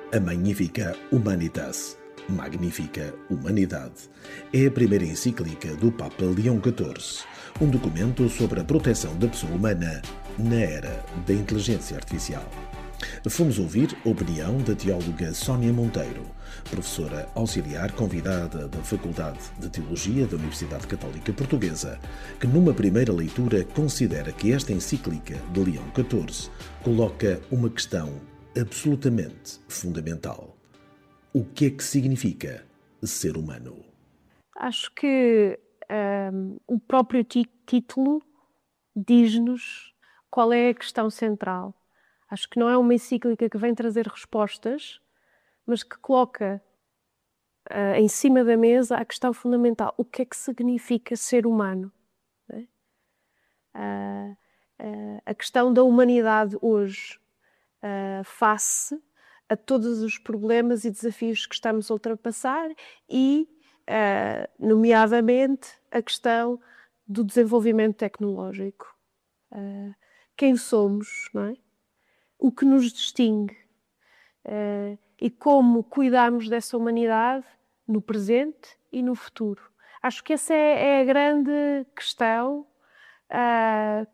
A Magnifica Humanitas, Magnífica Humanidade, é a primeira encíclica do Papa Leão XIV, um documento sobre a proteção da pessoa humana na era da inteligência artificial. Fomos ouvir a opinião da teóloga Sónia Monteiro, professora auxiliar convidada da Faculdade de Teologia da Universidade Católica Portuguesa, que numa primeira leitura considera que esta encíclica de Leão XIV coloca uma questão absolutamente fundamental. O que é que significa ser humano? Acho que o próprio título diz-nos qual é a questão central. Acho que não é uma encíclica que vem trazer respostas, mas que coloca em cima da mesa a questão fundamental. O que é que significa ser humano? Né? A questão da humanidade hoje, face a todos os problemas e desafios que estamos a ultrapassar e, nomeadamente, a questão do desenvolvimento tecnológico. Quem somos, não é? O que nos distingue e como cuidamos dessa humanidade no presente e no futuro. Acho que essa é a grande questão